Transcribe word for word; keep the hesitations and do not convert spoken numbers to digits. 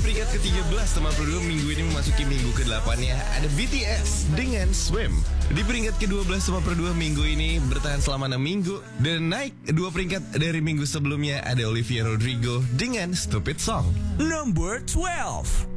peringkat ke tiga belas teman produk minggu ini memasuki minggu ke delapan-nya ada B T S dengan Swim. Di peringkat ke dua belas teman produk minggu ini bertahan selama enam minggu dan naik dua peringkat dari minggu sebelumnya ada Olivia Rodrigo dengan Stupid Song. Number twelve.